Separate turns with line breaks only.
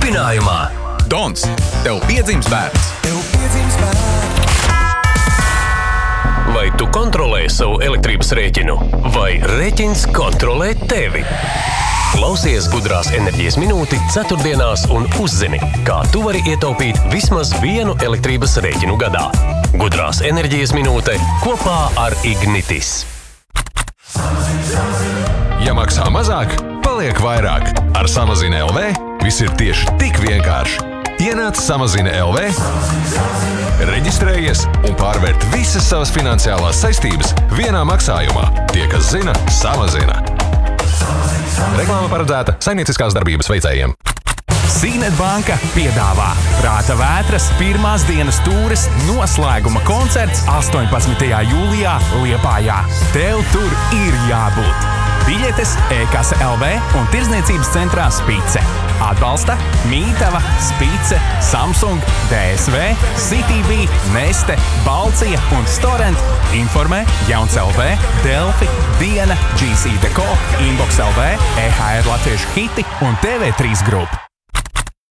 Dāvinājumā
Dons, tev piedzimst bērns.
vai tu kontrolē savu elektrības rēķinu, vai rēķins kontrolē tevi? Klausies Gudrās enerģijas minūti ceturtdienās un uzzini, kā tu vari ietaupīt vismaz 1 elektrības rēķinu gadā. Gudrās enerģijas minūte kopā ar Ignitis.
Ja maksā mazāk, paliek vairāk. Ar Samazina LV viss ir tieši tik vienkārši. Ienāc Samazina LV, reģistrējies un pārvērt visas savas finansiālās saistības vienā maksājumā. Tie, kas zina, samazina. Reklāma paredzēta saimnieciskās darbības veicējiem.
Sīnet banka piedāvā Prāta vētras pirmās dienas tūres noslēguma koncerts 18. jūlijā Liepājā. Tev tur ir jābūt. Biļetes e-kase LV un tirdzniecības centrā Spice. Atbalsta Mītava, Spice, Samsung, DSV, CTV, Neste, Balcija un Storent. Informē Jauns LV, Delfi, Diena, GC Deko, Inbox LV, EHR Latviešu hiti un TV3 grupa.